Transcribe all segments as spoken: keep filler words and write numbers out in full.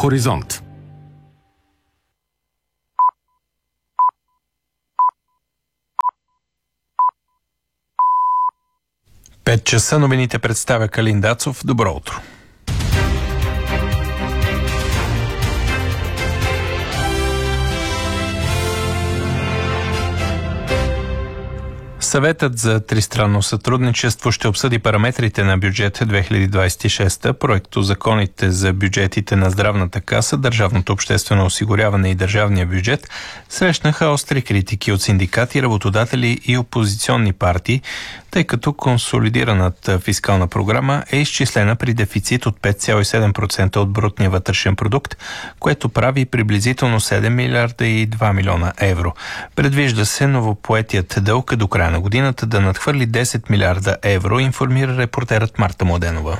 Хоризонт. Пет часа новините представя Калин Дацов. Добро утро. Съветът за тристранно сътрудничество ще обсъди параметрите на бюджет две хиляди двадесет и шеста, проекто законите за бюджетите на Здравната каса, държавното обществено осигуряване и държавния бюджет срещнаха остри критики от синдикати, работодатели и опозиционни партии, тъй като консолидираната фискална програма е изчислена при дефицит от пет цяло и седем процента от брутния вътрешен продукт, което прави приблизително седем милиарда и два милиона евро. Предвижда се новопоетият дълг до края на годината да надхвърли десет милиарда евро, информира репортерът Марта Младенова.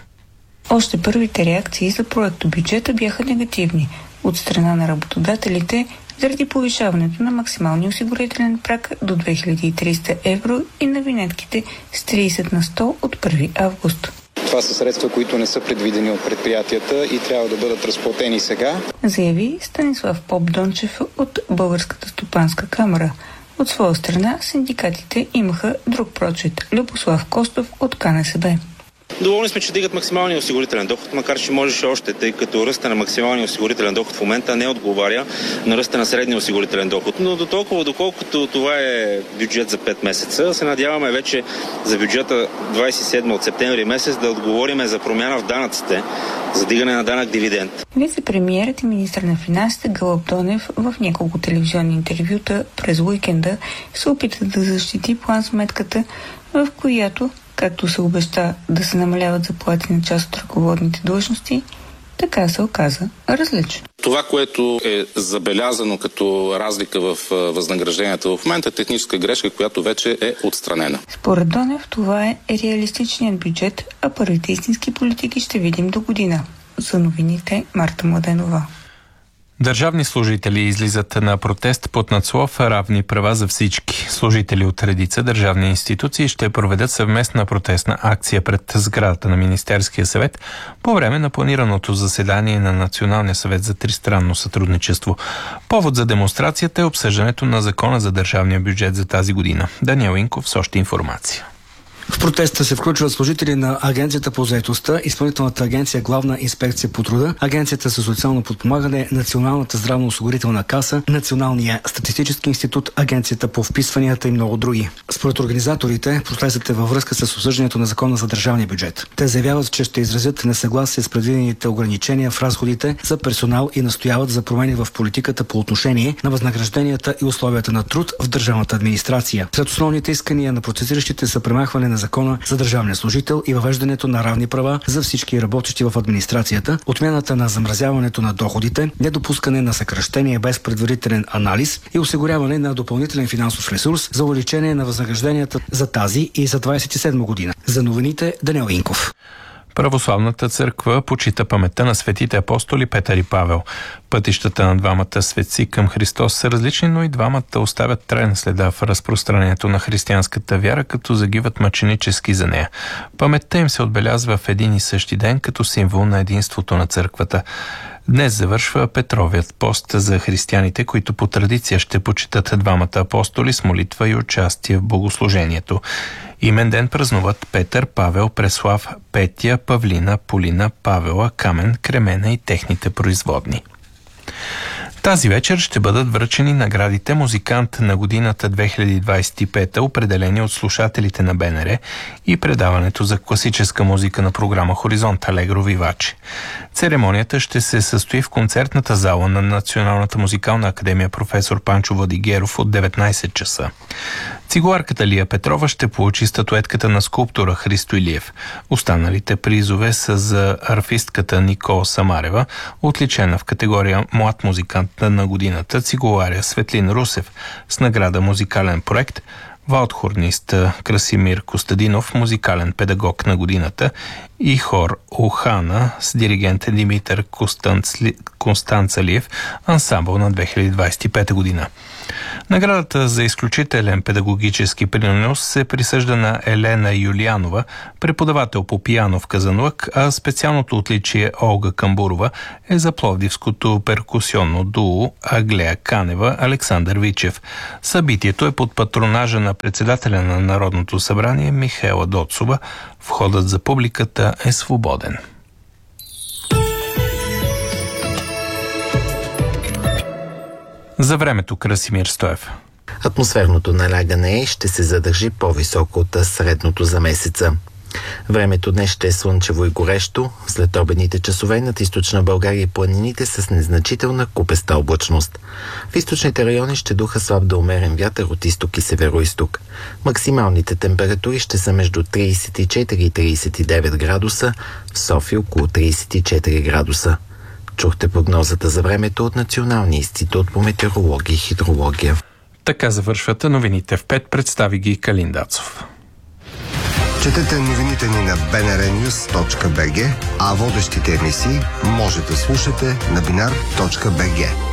Още първите реакции за проектобюджета бяха негативни от страна на работодателите заради повишаването на максималния осигурителен праг до две хиляди и триста евро и на винетките с тридесет на сто от първи август. Това са средства, които не са предвидени от предприятията и трябва да бъдат разплатени сега, заяви Станислав Попдончев от Българската стопанска камара. От своя страна синдикатите имаха друг прочит. Любослав Костов от КНСБ. Доволни сме, че дигат максималния осигурителен доход, макар че можеше още, тъй като ръста на максималния осигурителен доход в момента не отговаря на ръста на средния осигурителен доход. Но до толкова, доколкото това е бюджет за пет месеца, се надяваме вече за бюджета двадесет и седми от септември месец да отговориме за промяна в данъците, за дигане на данък дивиденд. Вице-премиерът и министър на финансите Гълъб Донев в няколко телевизионни интервюта през уикенда се опита да защити план-сметката, в която, както се обеща да се намаляват заплати на част от ръководните длъжности, така се оказа различно. Това, което е забелязано като разлика в възнагражденията в момента, е техническа грешка, която вече е отстранена. Според Донев това е реалистичният бюджет, а първите истински политики ще видим до година. За новините Марта Младенова. Държавни служители излизат на протест под надслов "Равни права за всички". Служители от редица държавни институции ще проведат съвместна протестна акция пред сградата на Министерския съвет по време на планираното заседание на Националния съвет за тристранно сътрудничество. Повод за демонстрацията е обсъждането на Закона за държавния бюджет за тази година. Даниел Инков с още информация. В протеста се включват служители на Агенцията по заетостта, Изпълнителната агенция Главна инспекция по труда, Агенцията за социално подпомагане, Националната здравноосигурителна каса, Националния статистически институт, Агенцията по вписванията и много други. Според организаторите, протестът е във връзка с обсъждането на Закона за държавния бюджет. Те заявяват, че ще изразят несъгласие с предвидените ограничения в разходите за персонал и настояват за промени в политиката по отношение на възнагражденията и условията на труд в държавната администрация. Сред основните искания на протестиращите са премахване на Закона за държавния служител и въвеждането на равни права за всички работещи в администрацията, отмяната на замразяването на доходите, недопускане на съкращение без предварителен анализ и осигуряване на допълнителен финансов ресурс за увеличение на възнагражденията за тази и за двадесет и седма година. За новините Даниел Инков. Православната църква почита паметта на светите апостоли Петър и Павел. Пътищата на двамата светци към Христос са различни, но и двамата оставят трайна следа в разпространението на християнската вяра, като загиват мъченически за нея. Паметта им се отбелязва в един и същи ден като символ на единството на църквата. Днес завършва Петровият пост за християните, които по традиция ще почитат двамата апостоли с молитва и участие в богослужението. Имен ден празнуват Петър, Павел, Преслав, Петя, Павлина, Полина, Павела, Камен, Кремена и техните производни. Тази вечер ще бъдат връчени наградите "Музикант на годината две хиляди двадесет и пета", определени от слушателите на БНР, и предаването за класическа музика на програма "Хоризонт" Алегро Виваче. Церемонията ще се състои в концертната зала на Националната музикална академия "Професор Панчо Владигеров" от деветнадесет часа. Цигуларката Лия Петрова ще получи статуетката на скулптора Христо Илиев. Останалите призове са за арфистката Никола Самарева, отличена в категория "Млад музикант на годината", цигуларя Светлин Русев с награда "Музикален проект", валдхорнист Красимир Костадинов, музикален педагог на годината, и хор Охана с диригент Димитър Констанцалиев, ансамбъл на две хиляди двадесет и пета година. Наградата за изключителен педагогически принос се присъжда на Елена Юлиянова, преподавател по пиано в Казанлък, а специалното отличие Олга Камбурова е за пловдивското перкусионно дуо Аглея Канева – Александър Вичев. Събитието е под патронажа на председателя на Народното събрание Михаела Доцова. Входът за публиката е свободен. За времето Красимир Стоев. Атмосферното налягане ще се задържи по-високо от средното за месеца. Времето днес ще е слънчево и горещо, след обедните часове над източна България и планините с незначителна купеста облачност. В източните райони ще духа слаб до умерен вятър от изток и североизток. Максималните температури ще са между тридесет и четири и тридесет и девет градуса, в София около тридесет и четири градуса. Чухте прогнозата за времето от Националния институт по метеорология и хидрология. Така завършват новините в пет. Представи ги Калин Дацов. Четете новините ни на би ен ар нюз точка би джи, а водещите емисии може да слушате на бинар точка би джи.